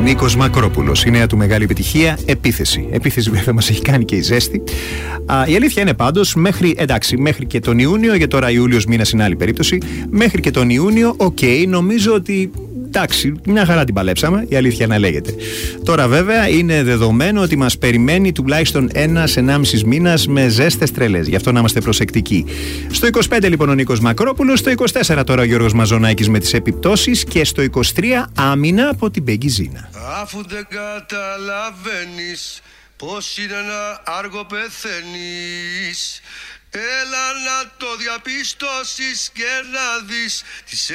Νίκος Μακρόπουλος. Η νέα του μεγάλη επιτυχία, Επίθεση. Επίθεση βέβαια μας έχει κάνει και η ζέστη. Η αλήθεια είναι πάντως, μέχρι και τον Ιούνιο, γιατί τώρα Ιούλιος μήνας είναι άλλη περίπτωση, μέχρι και τον Ιούνιο, νομίζω ότι εντάξει, μια χαρά την παλέψαμε, η αλήθεια να λέγεται. Τώρα βέβαια είναι δεδομένο ότι μας περιμένει τουλάχιστον 1-1,5 μήνας με ζέστες τρελές. Γι' αυτό να είμαστε προσεκτικοί. Στο 25 λοιπόν ο Νίκος Μακρόπουλος, στο 24 τώρα ο Γιώργος Μαζονάκης με τις επιπτώσεις και στο 23 άμυνα από την Πέγγι Ζήνα. Αφού δεν καταλαβαίνεις πως είναι να άργο πεθαίνεις, έλα να το διαπιστώσεις και να δεις τις